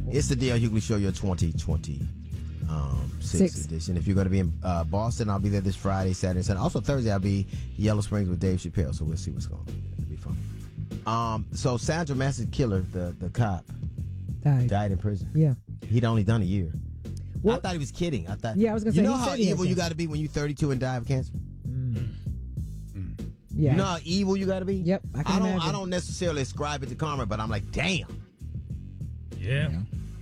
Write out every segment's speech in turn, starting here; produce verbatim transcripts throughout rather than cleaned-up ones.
It's the D L Hughley Show, your twenty twenty um, six Six. edition. If you're going to be in uh, Boston, I'll be there this Friday, Saturday, Sunday. Also Thursday, I'll be Yellow Springs with Dave Chappelle. So we'll see what's going on. It'll be fun. Um, so Sandra Massey Killer, the the cop, Died. died in prison. Yeah. He'd only done a year. Well, I thought he was kidding. I thought. Yeah, I was gonna You say, know he how said he had evil you cancer. got to be when you're thirty-two and die of cancer. Yeah. You know how evil you got to be. Yep, I can I don't. imagine. I don't necessarily ascribe it to karma, but I'm like, damn. Yeah.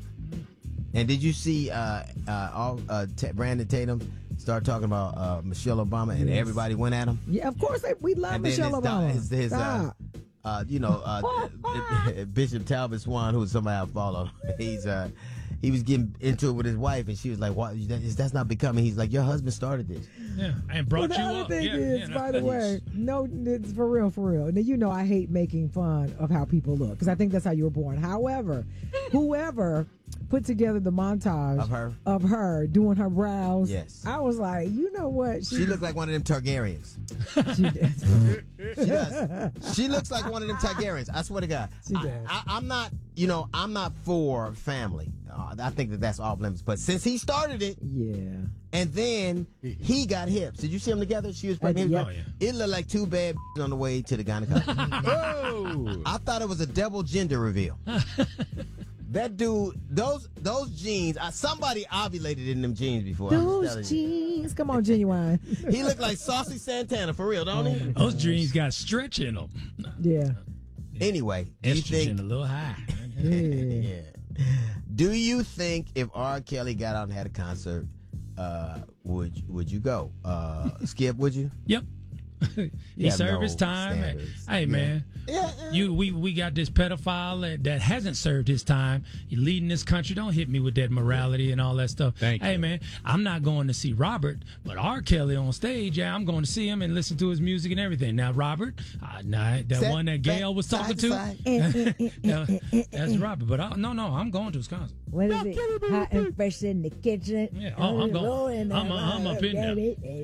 And did you see uh, uh, all uh, T- Brandon Tatum start talking about uh, Michelle Obama, and Yes. everybody went at him? Yeah, of course. They, we love And then Michelle his, Obama. his, his, uh, Stop. uh, you know, uh, Bishop Talbot Swan, who was somebody I follow, he's uh, he was getting into it with his wife, and she was like, "Why? That, that's not becoming." He's like, "Your husband started this." Yeah. And brought Well, the you other up. thing yeah, is, yeah, by the no. way, no, it's for real, for real. Now, you know I hate making fun of how people look because I think that's how you were born. However, whoever put together the montage Of her? of her doing her brows, Yes. I was like, you know what? She looked like one of them Targaryens. She did. She does. She looks like one of them Targaryens. I swear to God. She I, does. I, I'm not, you know, I'm not for family. Uh, I think that that's off limits. But since he started it, Yeah. and then he got hips. Did you see them together? She was pregnant. yep. Oh, yeah. It looked like two bad on the way to the gynecologist. Oh, I thought it was a double gender reveal. That dude, those those jeans, uh, somebody ovulated in them jeans before. I'm just telling Those you. jeans. Come on, Genuine. He looked like Saucy Santana for real, don't he? Those dreams got stretch in them. Yeah. Anyway, do you Estrogen think? a little high. Yeah. Yeah. Do you think if R. Kelly got out and had a concert, uh, would would you go? Uh, Skip, would you? Yep. he have served no his time. standards. Hey, Yeah. man. Yeah, yeah. You, we, we got this pedophile that, that hasn't served his time. You're leading this country. Don't hit me with that morality and all that stuff. Thank hey, you. man, I'm not going to see Robert, but R. Kelly on stage, yeah, I'm going to see him and listen to his music and everything. Now, Robert, uh, nah, that Set one that Gail back, was talking side to, to side. Yeah, that's Robert. But I, no, no, I'm going to his concert. What is it? Hot and fresh in the kitchen. Yeah, oh, I'm going. I'm- I'm up in there.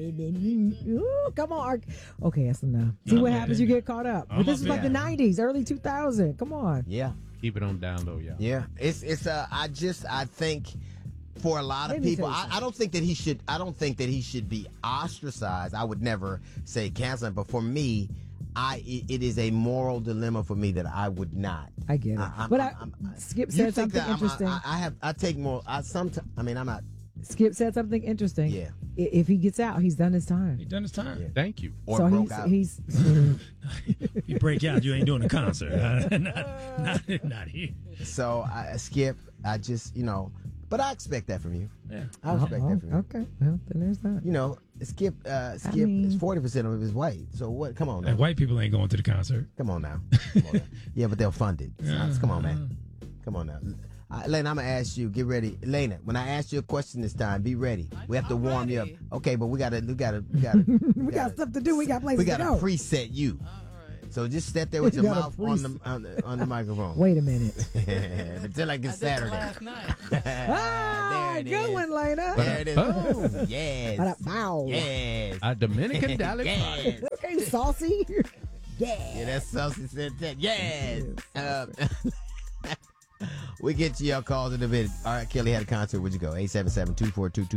Ooh, come on, Ark. Okay, that's enough. See I'm what up happens. in You there. get caught up. I'm But this up is in like the there. nineties, early two thousand. Come on. Yeah, keep it on down low, y'all. yeah. It's it's. Uh, I just I think for a lot of Let me people, tell you I, I something. don't think that he should. I don't think that he should be ostracized. I would never say cancel him, but for me, I it, it is a moral dilemma for me that I would not. I get it. I- I'm- but I, I'm- I'm- Skip You said think something that I'm- interesting. I, I have. I take more. I sometimes. I mean, I'm not. Skip said something interesting. Yeah. I- If he gets out, he's done his time. He done his time. Yeah. Thank you. Or so broke he's, out. he's If you break out, you ain't doing a concert. Uh, not, not, not here. So I Skip. I just you know. But I expect that from you. Yeah. I expect Oh, that from you. okay. Well, then there's that. You know, Skip. Uh, Skip mean- is forty percent of his white. So what? Come on now. And white people ain't going to the concert. Come on now. Come on now. Yeah, but they'll fund it. It's not- come on, man. Come on now. Uh, Lena, I'm gonna ask you. Get ready, Lena. When I ask you a question this time, be ready. We have to I'm warm you up. ready. Okay, but we gotta, we gotta, we gotta, We got stuff to do. We got places we to gotta go. preset you. So just sit there with We your gotta mouth on the, on the on the microphone. Wait a minute. Until like it's I did it Saturday. last night. Ah, There it good is. one, Lena. There it is. Oh. Yes. Wow. Yes. A Dominican Dallas. Yes. Okay, saucy. Yeah, Yeah. that's Saucy Santana. Yes. Um, we get to your calls in a bit. All right, Kelly had a concert. Would you go? eight seven seven, two four two, two